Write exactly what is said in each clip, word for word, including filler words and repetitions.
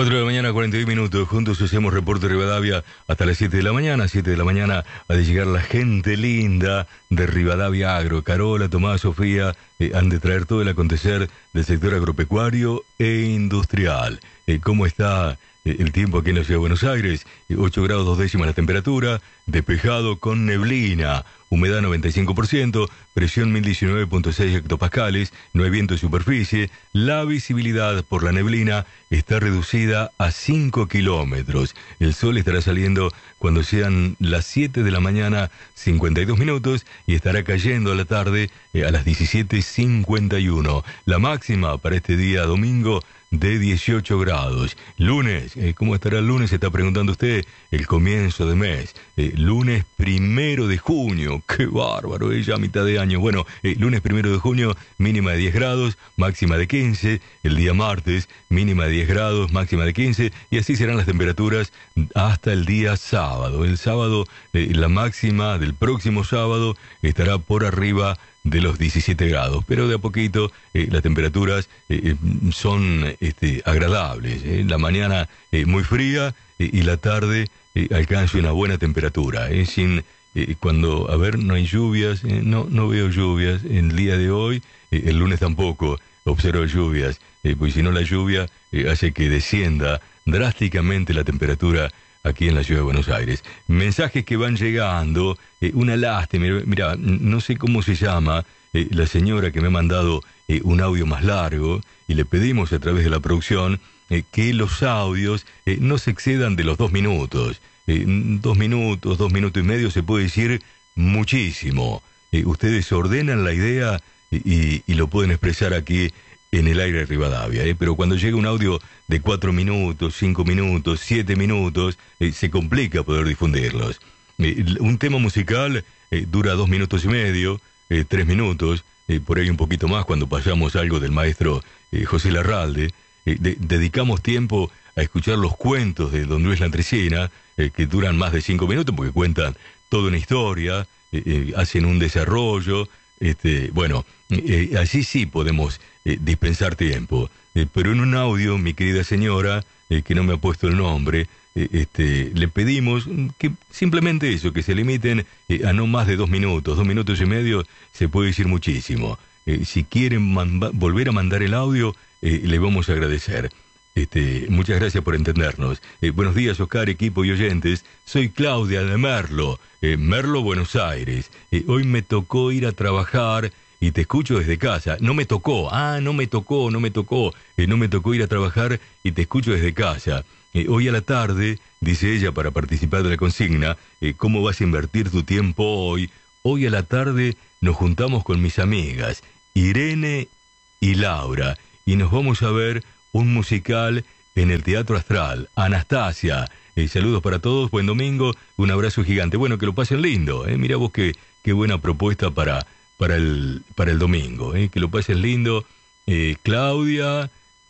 cuatro de la mañana, cuarenta y un minutos. Juntos hacemos Reporte Rivadavia hasta las siete de la mañana. siete de la mañana ha de llegar la gente linda de Rivadavia Agro. Carola, Tomás, Sofía eh, han de traer todo el acontecer del sector agropecuario e industrial. Eh, ¿Cómo está eh, el tiempo aquí en la Ciudad de Buenos Aires? Eh, ocho grados dos décimas la temperatura, despejado con neblina, humedad noventa y cinco por ciento, presión mil diecinueve punto seis hectopascales, no hay viento de superficie, la visibilidad por la neblina está reducida a cinco kilómetros. El sol estará saliendo cuando sean las siete de la mañana, cincuenta y dos minutos, y estará cayendo a la tarde eh, a las diecisiete cincuenta y uno. La máxima para este día domingo de dieciocho grados. Lunes, eh, ¿cómo estará el lunes? Se está preguntando usted, el comienzo de mes. Eh, lunes primero de junio, qué bárbaro, eh, ya a mitad de año. Bueno, eh, lunes primero de junio, mínima de diez grados, máxima de quince. El día martes, mínima de diez grados, máxima de quince. Y así serán las temperaturas hasta el día sábado. El sábado, eh, la máxima del próximo sábado estará por arriba de los diecisiete grados, pero de a poquito eh, las temperaturas eh, son este, agradables. Eh. La mañana eh, muy fría eh, y la tarde eh, alcanza una buena temperatura. Eh, sin eh, cuando, a ver, no hay lluvias, eh, no no veo lluvias el día de hoy, eh, el lunes tampoco observo lluvias, eh, pues si no la lluvia eh, hace que descienda drásticamente la temperatura aquí en la Ciudad de Buenos Aires. Mensajes que van llegando, eh, una lástima, mira, no sé cómo se llama eh, la señora que me ha mandado eh, un audio más largo, y le pedimos a través de la producción eh, que los audios eh, no se excedan de los dos minutos. Eh, dos minutos, dos minutos y medio se puede decir muchísimo. Eh, ustedes ordenan la idea y, y lo pueden expresar aquí en el aire de Rivadavia, ¿eh? Pero cuando llega un audio de cuatro minutos, cinco minutos, siete minutos, eh, se complica poder difundirlos. Eh, un tema musical eh, dura dos minutos y medio, eh, tres minutos, eh, por ahí un poquito más cuando pasamos algo del maestro eh, José Larralde. Eh, de, dedicamos tiempo a escuchar los cuentos de don Luis Landresina, eh, que duran más de cinco minutos porque cuentan toda una historia, eh, eh, hacen un desarrollo. Este, bueno, eh, allí sí podemos eh, dispensar tiempo, eh, pero en un audio, mi querida señora, eh, que no me ha puesto el nombre, eh, este, le pedimos que simplemente eso, que se limiten eh, a no más de dos minutos, dos minutos y medio, se puede decir muchísimo. Eh, si quieren man- volver a mandar el audio, eh, le vamos a agradecer. Este, muchas gracias por entendernos. Eh, buenos días, Oscar, equipo y oyentes. Soy Claudia de Merlo, eh, Merlo, Buenos Aires. Eh, hoy me tocó ir a trabajar y te escucho desde casa. No me tocó, ah, no me tocó, no me tocó. Eh, no me tocó ir a trabajar y te escucho desde casa. Eh, hoy a la tarde, dice ella para participar de la consigna, eh, ¿cómo vas a invertir tu tiempo hoy? Hoy a la tarde nos juntamos con mis amigas, Irene y Laura, y nos vamos a ver un musical en el Teatro Astral. Anastasia, eh, saludos para todos, buen domingo, un abrazo gigante. Bueno, que lo pasen lindo, eh. Mira vos qué, qué buena propuesta para, para, el, para el domingo, eh. Que lo pasen lindo. Eh, Claudia,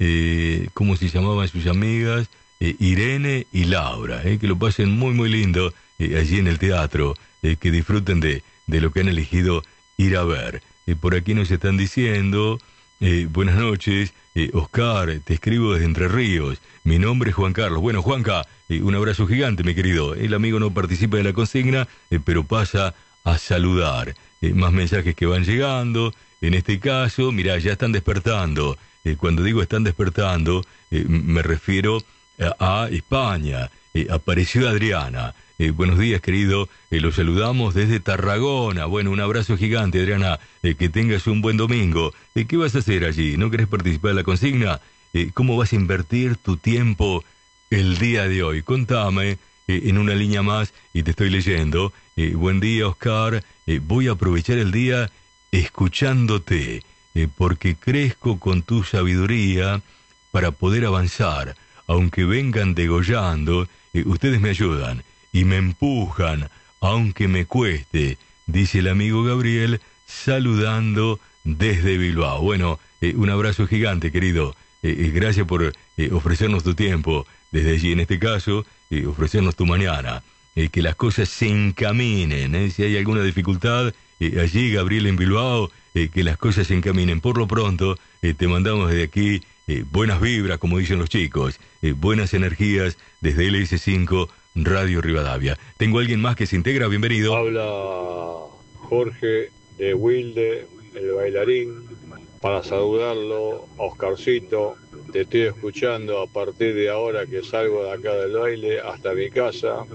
eh, ¿cómo se llamaban sus amigas? Eh, Irene y Laura, eh. Que lo pasen muy, muy lindo eh, allí en el teatro, eh, que disfruten de, de lo que han elegido ir a ver. Eh, por aquí nos están diciendo... Eh, buenas noches, eh, Oscar, te escribo desde Entre Ríos, mi nombre es Juan Carlos. Bueno, Juanca, eh, un abrazo gigante, mi querido. El amigo no participa de la consigna, eh, pero pasa a saludar. Eh, más mensajes que van llegando, en este caso, mirá, ya están despertando. Eh, cuando digo están despertando, eh, me refiero a, a España. Eh, apareció Adriana. Eh, buenos días, querido. Eh, los saludamos desde Tarragona. Bueno, un abrazo gigante, Adriana. Eh, que tengas un buen domingo. Eh, ¿Qué vas a hacer allí? ¿No querés participar de la consigna? Eh, ¿Cómo vas a invertir tu tiempo el día de hoy? Contame eh, en una línea más y te estoy leyendo. Eh, buen día, Oscar. Eh, voy a aprovechar el día escuchándote, eh, porque crezco con tu sabiduría para poder avanzar. Aunque vengan degollando, eh, ustedes me ayudan y me empujan, aunque me cueste, dice el amigo Gabriel, saludando desde Bilbao. Bueno, eh, un abrazo gigante, querido. Eh, eh, gracias por eh, ofrecernos tu tiempo desde allí, en este caso, eh, ofrecernos tu mañana. Eh, que las cosas se encaminen. Eh, si hay alguna dificultad, eh, allí, Gabriel, en Bilbao, eh, que las cosas se encaminen. Por lo pronto, eh, te mandamos desde aquí eh, buenas vibras, como dicen los chicos, eh, buenas energías desde L S cinco Radio Rivadavia. Tengo a alguien más que se integra, bienvenido. Habla Jorge de Wilde, el bailarín, para saludarlo, Oscarcito. Te estoy escuchando a partir de ahora que salgo de acá del baile hasta mi casa.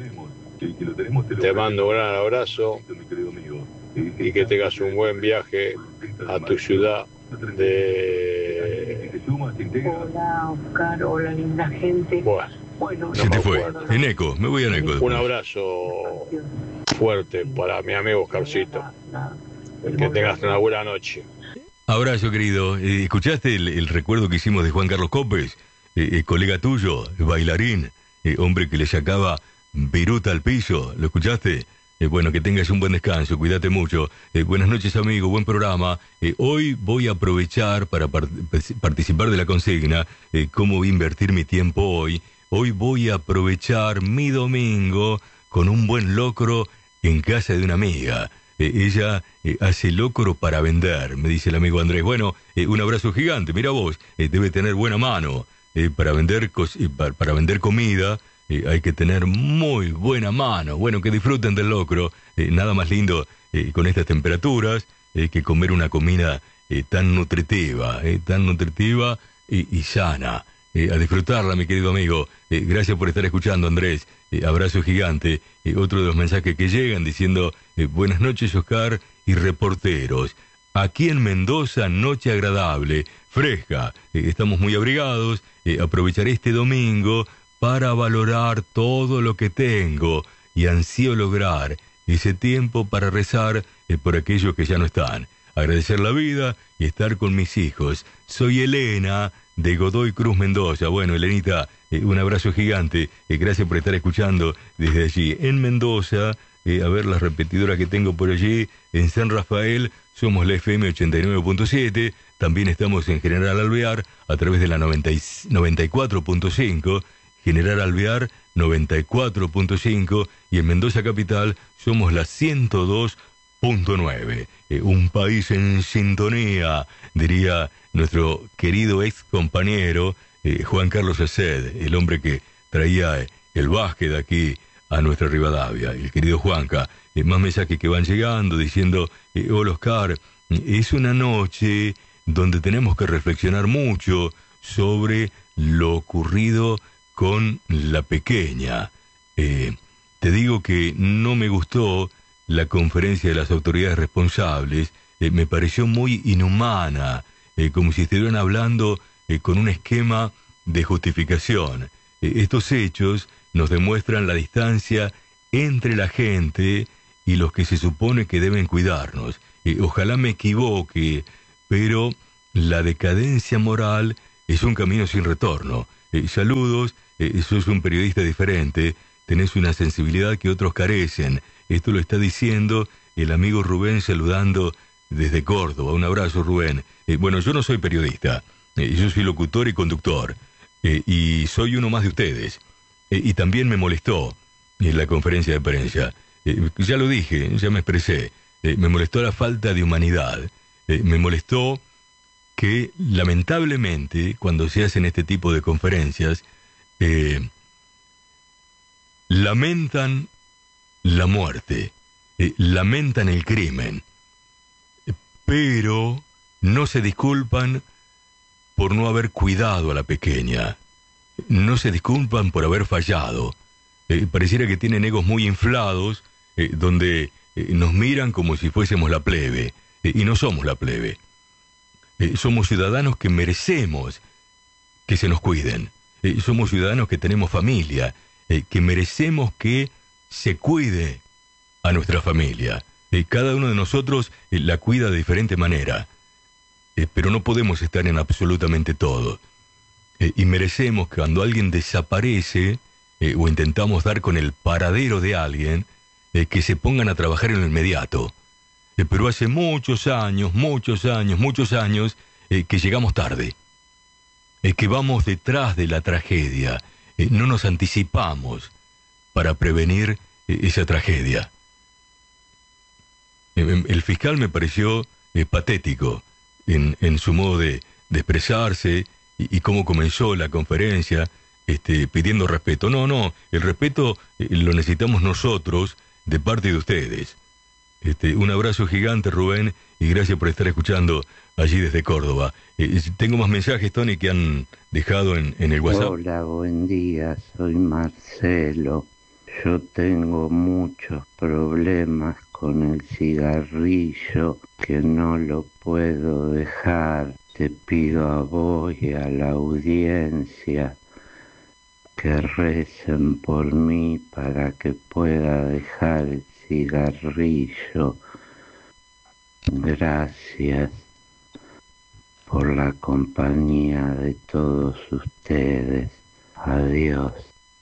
Te mando un gran abrazo y que tengas un buen viaje a tu ciudad de... Hola, Oscar, hola, linda gente. Bueno, Bueno, Se te fue. En eco, me voy a Eco. un después. abrazo fuerte para mi amigo Oscarcito. Que tengas una buena noche. Abrazo, querido. Eh, ¿Escuchaste el, el recuerdo que hicimos de Juan Carlos Copes? Eh, eh, colega tuyo, bailarín, eh, hombre que le sacaba viruta al piso. ¿Lo escuchaste? Eh, bueno, que tengas un buen descanso, cuídate mucho. Eh, buenas noches, amigo, buen programa. Eh, hoy voy a aprovechar para par- participar de la consigna, eh, cómo voy a invertir mi tiempo hoy. Hoy voy a aprovechar mi domingo con un buen locro en casa de una amiga. Eh, ella eh, hace locro para vender, me dice el amigo Andrés. Bueno, eh, un abrazo gigante, mira vos, eh, debe tener buena mano. Eh, para, vender cos- eh, para, para vender comida eh, hay que tener muy buena mano. Bueno, que disfruten del locro. Eh, nada más lindo eh, con estas temperaturas eh, que comer una comida eh, tan nutritiva, eh, tan nutritiva y, y sana. Eh, a disfrutarla, mi querido amigo. Eh, gracias por estar escuchando, Andrés. Eh, abrazo gigante. Eh, otro de los mensajes que llegan diciendo, eh, buenas noches, Oscar y reporteros. Aquí en Mendoza, noche agradable, fresca. Eh, estamos muy abrigados. Eh, aprovecharé este domingo para valorar todo lo que tengo y ansío lograr ese tiempo para rezar eh, por aquellos que ya no están. Agradecer la vida y estar con mis hijos. Soy Elena de Godoy Cruz, Mendoza. Bueno, Elenita, eh, un abrazo gigante. Eh, gracias por estar escuchando desde allí. En Mendoza, eh, a ver las repetidoras que tengo por allí. En San Rafael somos la F M ochenta y nueve punto siete. También estamos en General Alvear a través de la noventa y cuatro punto cinco. General Alvear noventa y cuatro punto cinco. Y en Mendoza Capital somos la ciento dos punto nueve. Eh, un país en sintonía, diría nuestro querido ex compañero eh, Juan Carlos Aced, el hombre que traía eh, el básquet aquí a nuestra Rivadavia, el querido Juanca. Eh, más mensajes que van llegando diciendo, eh, hola Oscar, es una noche donde tenemos que reflexionar mucho sobre lo ocurrido con la pequeña. Eh, te digo que no me gustó la conferencia de las autoridades responsables. Eh, me pareció muy inhumana, eh, como si estuvieran hablando eh, con un esquema de justificación. Eh, estos hechos nos demuestran la distancia entre la gente y los que se supone que deben cuidarnos. Eh, ojalá me equivoque, pero la decadencia moral es un camino sin retorno. Eh, saludos, eh, sos un periodista diferente, tenés una sensibilidad que otros carecen. Esto lo está diciendo el amigo Rubén saludando desde Córdoba. Un abrazo, Rubén. Eh, bueno, yo no soy periodista. Eh, yo soy locutor y conductor. Eh, y soy uno más de ustedes. Eh, y también me molestó en la conferencia de prensa. Eh, ya lo dije, ya me expresé. Eh, me molestó la falta de humanidad. Eh, me molestó que, lamentablemente, cuando se hacen este tipo de conferencias, eh, lamentan la muerte, eh, lamentan el crimen, eh, pero no se disculpan por no haber cuidado a la pequeña, no se disculpan por haber fallado. Eh, pareciera que tienen egos muy inflados, eh, donde eh, nos miran como si fuésemos la plebe, eh, y no somos la plebe. Eh, somos ciudadanos que merecemos que se nos cuiden. Eh, somos ciudadanos que tenemos familia, eh, que merecemos que se cuide a nuestra familia. Eh, cada uno de nosotros eh, la cuida de diferente manera. Eh, pero no podemos estar en absolutamente todo. Eh, y merecemos que cuando alguien desaparece eh, o intentamos dar con el paradero de alguien, eh, que se pongan a trabajar en lo inmediato. Eh, pero hace muchos años, muchos años, muchos años eh, que llegamos tarde. Eh, que vamos detrás de la tragedia. Eh, no nos anticipamos para prevenir eh, esa tragedia. Eh, el fiscal me pareció eh, patético en, en su modo de, de expresarse y, y cómo comenzó la conferencia, este, pidiendo respeto. No, no, el respeto eh, lo necesitamos nosotros de parte de ustedes. Este, un abrazo gigante, Rubén, y gracias por estar escuchando allí desde Córdoba. Eh, tengo más mensajes, Tony, que han dejado en, en el WhatsApp. Hola, buen día, soy Marcelo. Yo tengo muchos problemas con el cigarrillo que no lo puedo dejar. Te pido a vos y a la audiencia que recen por mí para que pueda dejar el cigarrillo. Gracias por la compañía de todos ustedes. Adiós.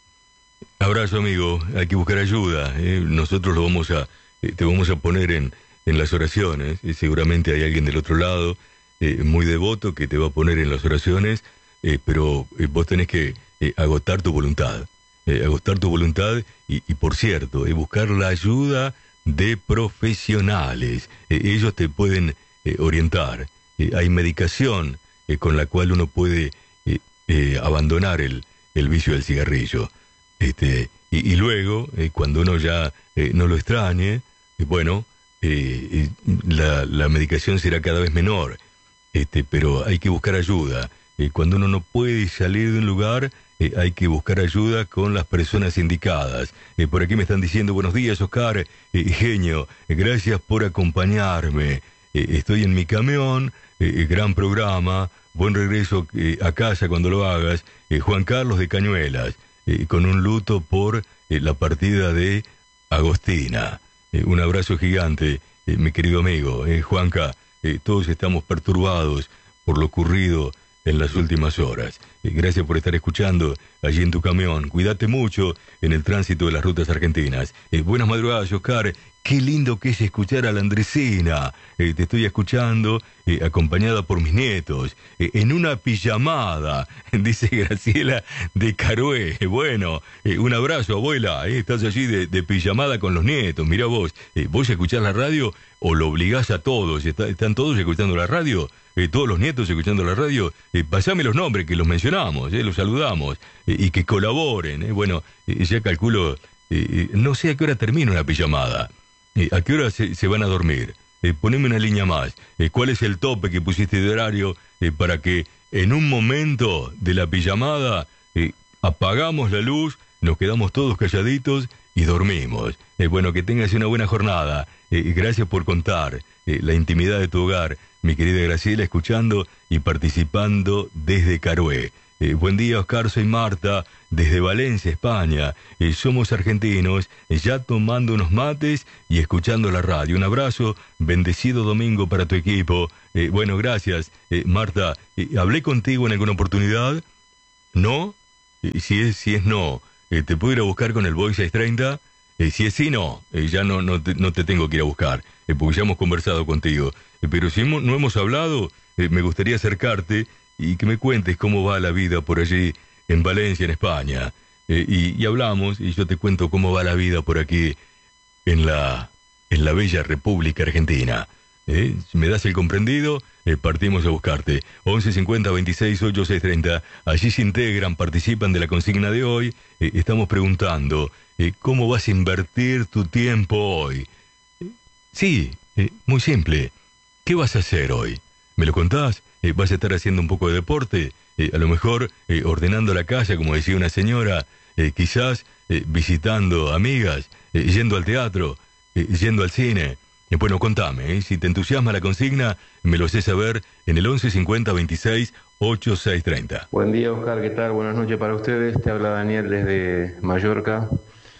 Abrazo, amigo. Hay que buscar ayuda. ¿eh? Nosotros lo vamos a, eh, te vamos a poner en, en las oraciones. Y seguramente hay alguien del otro lado eh, muy devoto que te va a poner en las oraciones, eh, pero eh, vos tenés que eh, agotar tu voluntad. Eh, agotar tu voluntad y, y por cierto, eh, buscar la ayuda de profesionales. Eh, ellos te pueden eh, orientar. Eh, hay medicación eh, con la cual uno puede eh, eh, abandonar el, el vicio del cigarrillo. Este, y, y luego, eh, cuando uno ya eh, no lo extrañe, eh, bueno, eh, eh, la, la medicación será cada vez menor. Este, pero hay que buscar ayuda. Eh, cuando uno no puede salir de un lugar, eh, hay que buscar ayuda con las personas indicadas. Eh, por aquí me están diciendo, buenos días, Oscar, eh, genio, eh, gracias por acompañarme. Eh, estoy en mi camión, eh, gran programa, buen regreso eh, a casa cuando lo hagas. Eh, Juan Carlos de Cañuelas, eh, con un luto por eh, la partida de Agostina. Eh, un abrazo gigante, eh, mi querido amigo, eh, Juanca. Eh, todos estamos perturbados por lo ocurrido en las últimas horas. Eh, gracias por estar escuchando allí en tu camión. Cuídate mucho en el tránsito de las rutas argentinas. Eh, buenas madrugadas, Oscar. Qué lindo que es escuchar a la Andresina. Eh, te estoy escuchando eh, acompañada por mis nietos. Eh, en una pijamada, dice Graciela de Carué. Bueno, eh, un abrazo, abuela. Eh, estás allí de, de pijamada con los nietos. Mirá vos, eh, ¿vos escuchás la radio o lo obligás a todos? ¿Está, ¿Están todos escuchando la radio? Eh, ¿Todos los nietos escuchando la radio? Eh, pasame los nombres, que los mencionamos, eh, los saludamos. Eh, y que colaboren. Eh. Bueno, eh, ya calculo, eh, no sé a qué hora termina una pijamada. Eh, ¿A qué hora se, se van a dormir? Eh, poneme una línea más. Eh, ¿Cuál es el tope que pusiste de horario eh, para que en un momento de la pijamada eh, apagamos la luz, nos quedamos todos calladitos y dormimos? Eh, bueno, que tengas una buena jornada. Eh, gracias por contar eh, la intimidad de tu hogar, mi querida Graciela, escuchando y participando desde Carué. Eh, buen día, Oscar, soy Marta, desde Valencia, España. Eh, somos argentinos, eh, ya tomando unos mates y escuchando la radio. Un abrazo, bendecido domingo para tu equipo. Eh, bueno, gracias, eh, Marta. Eh, ¿Hablé contigo en alguna oportunidad? ¿No? Eh, si es si es no, eh, ¿te puedo ir a buscar con el Voice seiscientos treinta? Eh, si es sí, no. Eh, ya no, no, te, no te tengo que ir a buscar, eh, porque ya hemos conversado contigo. Eh, pero si hemos, no hemos hablado, eh, me gustaría acercarte y que me cuentes cómo va la vida por allí en Valencia, en España. Eh, y, y hablamos, y yo te cuento cómo va la vida por aquí en la, en la bella República Argentina. Eh, si me das el comprendido, eh, partimos a buscarte. once cincuenta veintiséis ochenta y seis treinta. Allí se integran, participan de la consigna de hoy. Eh, estamos preguntando, eh, ¿cómo vas a invertir tu tiempo hoy? Eh, sí, eh, muy simple. ¿Qué vas a hacer hoy? ¿Me lo contás? Eh, ¿Vas a estar haciendo un poco de deporte? Eh, a lo mejor eh, ordenando la casa, como decía una señora. Eh, quizás eh, visitando amigas, eh, yendo al teatro, eh, yendo al cine. Eh, bueno, contame, eh, si te entusiasma la consigna, me lo sé saber en el once cincuenta veintiséis ochenta y seis treinta. Buen día, Oscar, ¿qué tal? Buenas noches para ustedes. Te habla Daniel desde Mallorca.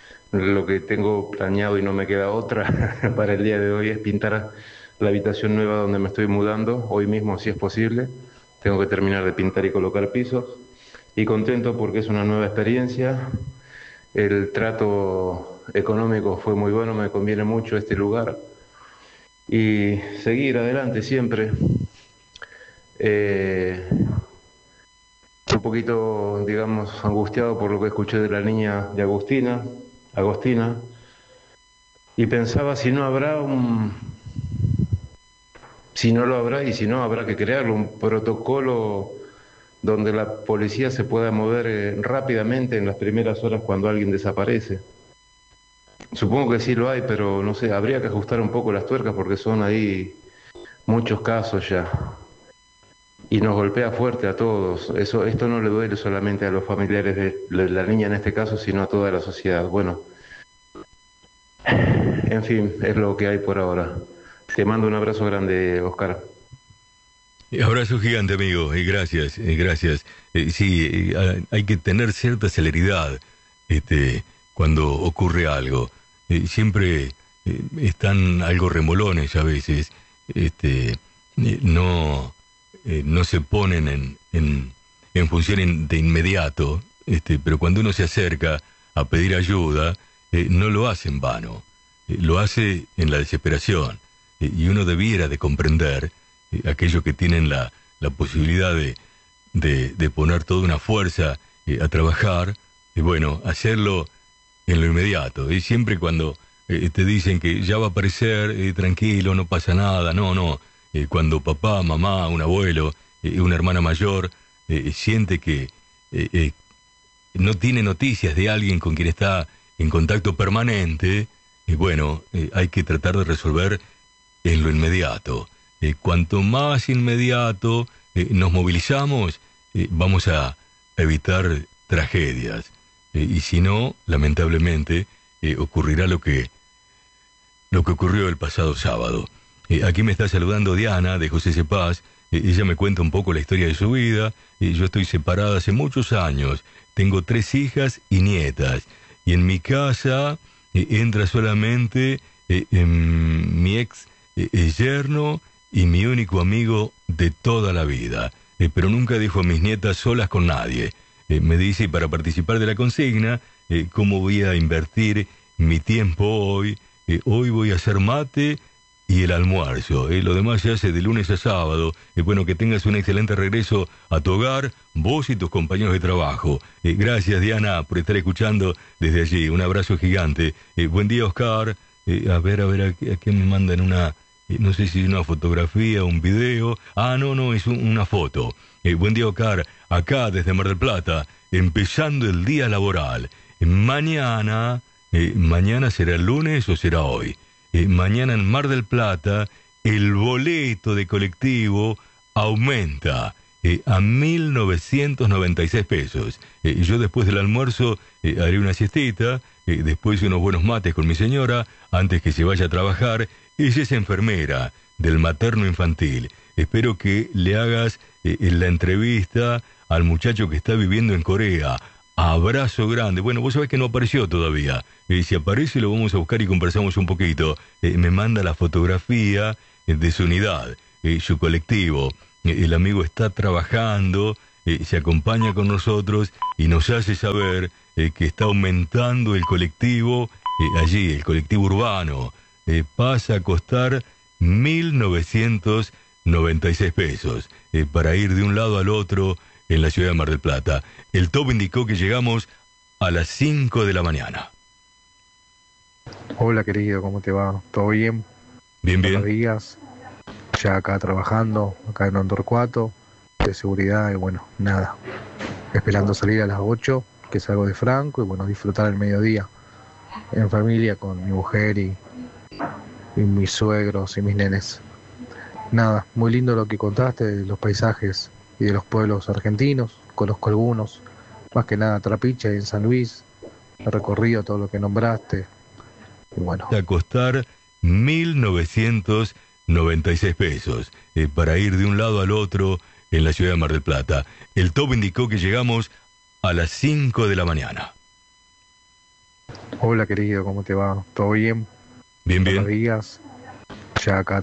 Lo que tengo planeado y no me queda otra para el día de hoy es pintar la habitación nueva donde me estoy mudando, hoy mismo si es posible. Tengo que terminar de pintar y colocar pisos. Y contento porque es una nueva experiencia. El trato económico fue muy bueno, me conviene mucho este lugar. Y seguir adelante siempre. Eh, un poquito, digamos, angustiado por lo que escuché de la niña de Agustina, Agostina. Y pensaba si no habrá un... Si no lo habrá y si no, habrá que crearlo, un protocolo donde la policía se pueda mover eh, rápidamente en las primeras horas cuando alguien desaparece. Supongo que sí lo hay, pero no sé, habría que ajustar un poco las tuercas porque son ahí muchos casos ya. Y nos golpea fuerte a todos. Eso, esto no le duele solamente a los familiares de la niña en este caso, sino a toda la sociedad. Bueno, en fin, es lo que hay por ahora. Te mando un abrazo grande, Oscar. Abrazo gigante, amigo, y gracias, y gracias. Eh, sí, eh, hay que tener cierta celeridad este, cuando ocurre algo. Eh, siempre eh, están algo remolones a veces, este, eh, no, eh, no se ponen en, en, en función in, de inmediato, este, pero cuando uno se acerca a pedir ayuda, eh, no lo hace en vano, eh, lo hace en la desesperación, eh, y uno debiera de comprender eh, aquellos que tienen la, la posibilidad de, de, de poner toda una fuerza eh, a trabajar, y bueno, hacerlo en lo inmediato. Y siempre cuando eh, te dicen que ya va a aparecer, eh, tranquilo, no pasa nada, no, no. Eh, cuando papá, mamá, un abuelo, eh, una hermana mayor, eh, siente que eh, eh, no tiene noticias de alguien con quien está en contacto permanente, y eh, bueno, eh, hay que tratar de resolver en lo inmediato. Eh, cuanto más inmediato eh, nos movilizamos, eh, vamos a evitar tragedias. Eh, y si no, lamentablemente, eh, ocurrirá lo que, lo que ocurrió el pasado sábado. Eh, aquí me está saludando Diana, de José Cepaz. Eh, ella me cuenta un poco la historia de su vida. Eh, yo estoy separada hace muchos años. Tengo tres hijas y nietas. Y en mi casa eh, entra solamente eh, em, mi ex eh, eh, yerno y mi único amigo de toda la vida. Eh, pero nunca dejo a mis nietas solas con nadie. Eh, me dice, para participar de la consigna, eh, cómo voy a invertir mi tiempo hoy. Eh, hoy voy a hacer mate y el almuerzo. Eh, lo demás se hace de lunes a sábado. Eh, bueno, que tengas un excelente regreso a tu hogar, vos y tus compañeros de trabajo. Eh, gracias, Diana, por estar escuchando desde allí. Un abrazo gigante. Eh, buen día, Oscar. Eh, a ver, a ver, ¿a, a qué me mandan una... Eh, no sé si es una fotografía, un video. Ah, no, no, es un, una foto. Eh, buen día, Oscar. Acá, desde Mar del Plata, empezando el día laboral. Eh, mañana, eh, mañana será el lunes o será hoy. Eh, mañana en Mar del Plata, el boleto de colectivo aumenta eh, a mil novecientos noventa y seis pesos. Eh, yo después del almuerzo eh, haré una siestita, eh, después unos buenos mates con mi señora, antes que se vaya a trabajar. Ella es enfermera del materno infantil. Espero que le hagas eh, la entrevista al muchacho que está viviendo en Corea. Abrazo grande. Bueno, vos sabés que no apareció todavía. Eh, si aparece lo vamos a buscar y conversamos un poquito. Eh, me manda la fotografía eh, de su unidad, eh, su colectivo. Eh, el amigo está trabajando, eh, se acompaña con nosotros y nos hace saber eh, que está aumentando el colectivo eh, allí, el colectivo urbano. Eh, pasa a costar mil novecientos noventa y seis pesos eh, para ir de un lado al otro en la ciudad de Mar del Plata. El top indicó que llegamos a las cinco de la mañana. Hola, querido, ¿cómo te va? ¿Todo bien? Bien, bien. Buenos días. Ya acá trabajando, acá en Torcuato, de seguridad, y bueno, nada. Esperando salir a las ocho, que salgo de Franco, y bueno, disfrutar el mediodía en familia con mi mujer y, y mis suegros y mis nenes. Nada, muy lindo lo que contaste de los paisajes y de los pueblos argentinos. Conozco algunos, más que nada Trapiche en San Luis. He recorrido todo lo que nombraste. Y bueno. A costar mil novecientos noventa y seis pesos eh, para ir de un lado al otro en la ciudad de Mar del Plata. El top indicó que llegamos a las cinco de la mañana. Hola, querido, ¿cómo te va? ¿Todo bien? Bien, bien. Buenos días. Ya acá